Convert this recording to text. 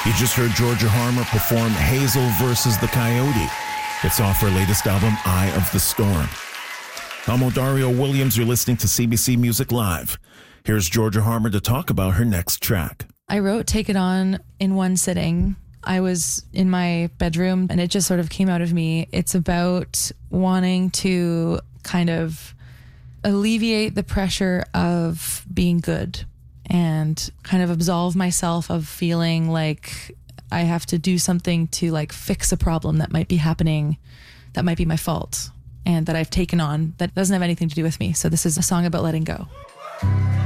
You just heard Georgia Harmer perform Hazel versus the Coyote. It's off her latest album, Eye of the Storm. I'm Odario Williams. You're listening to CBC Music Live. Here's Georgia Harmer to talk about her next track. I wrote Take It On in one sitting. I was in my bedroom and it just sort of came out of me. It's about wanting to kind of alleviate the pressure of being good and kind of absolve myself of feeling like I have to do something to like fix a problem that might be happening, that might be my fault, and that I've taken on that doesn't have anything to do with me. So this is a song about letting go.